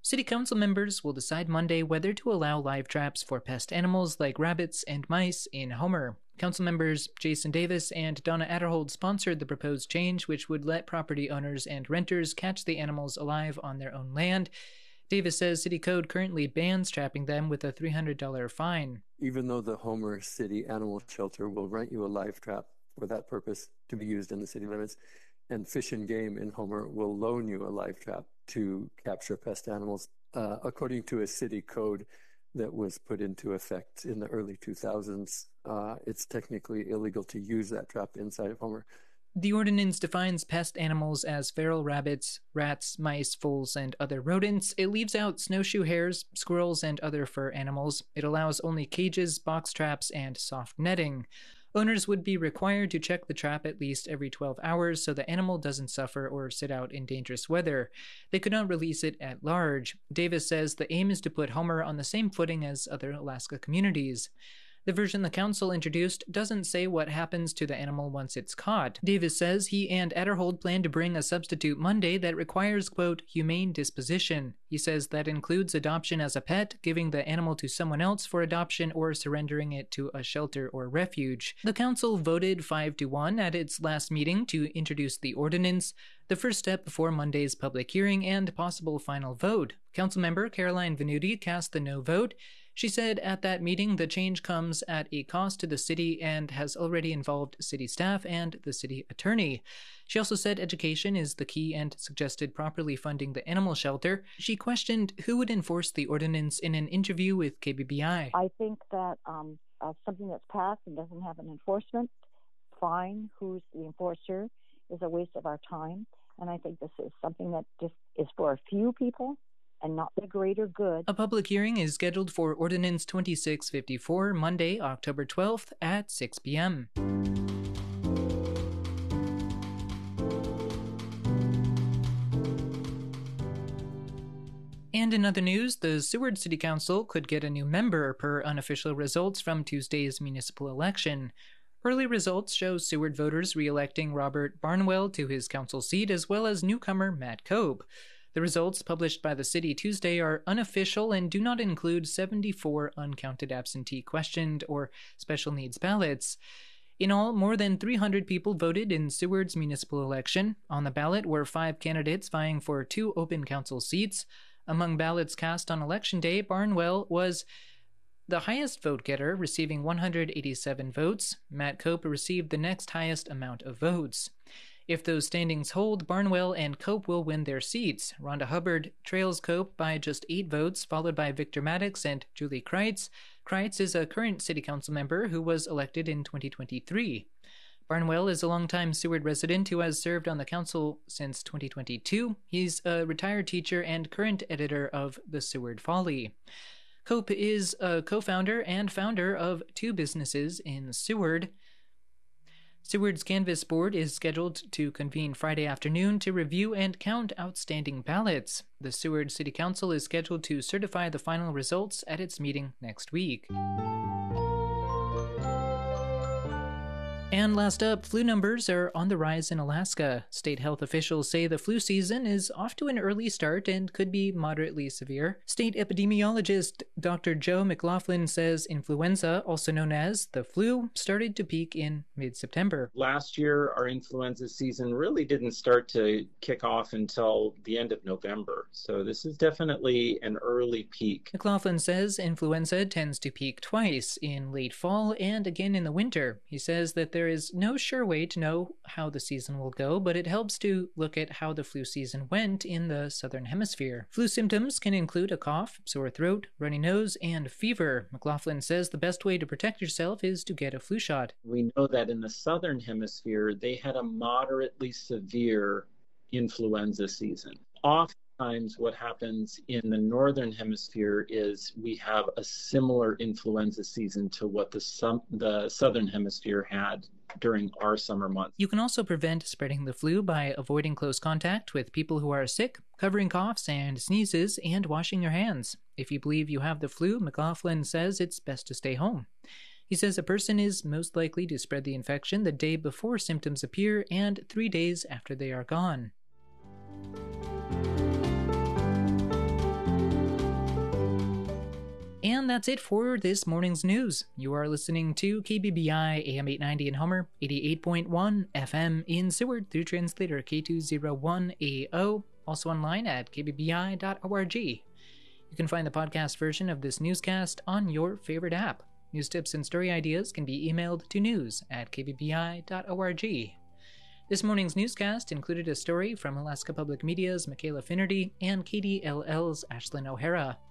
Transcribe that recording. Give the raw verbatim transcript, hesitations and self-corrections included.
City Council members will decide Monday whether to allow live traps for pest animals like rabbits and mice in Homer. Council members Jason Davis and Donna Adderhold sponsored the proposed change, which would let property owners and renters catch the animals alive on their own land. Davis says city code currently bans trapping them with a three hundred dollars fine. Even though the Homer City Animal Shelter will rent you a live trap for that purpose to be used in the city limits, and Fish and Game in Homer will loan you a live trap to capture pest animals, uh, according to a city code that was put into effect in the early two thousands. Uh, it's technically illegal to use that trap inside of Homer. The ordinance defines pest animals as feral rabbits, rats, mice, voles, and other rodents. It leaves out snowshoe hares, squirrels, and other fur animals. It allows only cages, box traps, and soft netting. Owners would be required to check the trap at least every twelve hours so the animal doesn't suffer or sit out in dangerous weather. They could not release it at large. Davis says the aim is to put Homer on the same footing as other Alaska communities. The version the council introduced doesn't say what happens to the animal once it's caught. Davis says he and Adderhold plan to bring a substitute Monday that requires, quote, humane disposition. He says that includes adoption as a pet, giving the animal to someone else for adoption, or surrendering it to a shelter or refuge. The council voted five to one at its last meeting to introduce the ordinance, the first step before Monday's public hearing and possible final vote. Councilmember Caroline Venuti cast the no vote. She said at that meeting the change comes at a cost to the city and has already involved city staff and the city attorney. She also said education is the key and suggested properly funding the animal shelter. She questioned who would enforce the ordinance in an interview with K B B I. I think that um, uh, something that's passed and doesn't have an enforcement, fine, who's the enforcer, is a waste of our time. And I think this is something that just is for a few people and not the greater good. A public hearing is scheduled for Ordinance twenty-six fifty-four Monday, October twelfth at six p.m. And in other news, the Seward City Council could get a new member per unofficial results from Tuesday's municipal election. Early results show Seward voters re-electing Robert Barnwell to his council seat, as well as newcomer Matt Cope. The results published by the city Tuesday are unofficial and do not include seventy-four uncounted absentee questioned or special needs ballots. In all, more than three hundred people voted in Seward's municipal election. On the ballot were five candidates vying for two open council seats. Among ballots cast on Election Day, Barnwell was the highest vote-getter, receiving one hundred eighty-seven votes. Matt Cope received the next highest amount of votes. If those standings hold, Barnwell and Cope will win their seats. Rhonda Hubbard trails Cope by just eight votes, followed by Victor Maddox and Julie Kreitz. Kreitz is a current city council member who was elected in twenty twenty-three. Barnwell is a longtime Seward resident who has served on the council since twenty twenty-two. He's a retired teacher and current editor of The Seward Folly. Cope is a co-founder and founder of two businesses in Seward. Seward's Canvass Board is scheduled to convene Friday afternoon to review and count outstanding ballots. The Seward City Council is scheduled to certify the final results at its meeting next week. And last up, flu numbers are on the rise in Alaska. State health officials say the flu season is off to an early start and could be moderately severe. State epidemiologist Doctor Joe McLaughlin says influenza, also known as the flu, started to peak in mid-September. Last year, our influenza season really didn't start to kick off until the end of November. So this is definitely an early peak. McLaughlin says influenza tends to peak twice, in late fall and again in the winter. He says that there is no sure way to know how the season will go, but it helps to look at how the flu season went in the southern hemisphere. Flu symptoms can include a cough, sore throat, runny nose, and fever. McLaughlin says the best way to protect yourself is to get a flu shot. We know that in the southern hemisphere, they had a moderately severe influenza season. Oftentimes what happens in the northern hemisphere is we have a similar influenza season to what the, sum- the southern hemisphere had during our summer months. You can also prevent spreading the flu by avoiding close contact with people who are sick, covering coughs and sneezes, and washing your hands. If you believe you have the flu, McLaughlin says it's best to stay home. He says a person is most likely to spread the infection the day before symptoms appear and three days after they are gone. And that's it for this morning's news. You are listening to K B B I A M eight ninety in Homer, eighty-eight point one F M in Seward through translator K two oh one A O, also online at k b b i dot org. You can find the podcast version of this newscast on your favorite app. News tips and story ideas can be emailed to news at k b b i dot org. This morning's newscast included a story from Alaska Public Media's Michaela Finnerty and K D L L's Ashlyn O'Hara.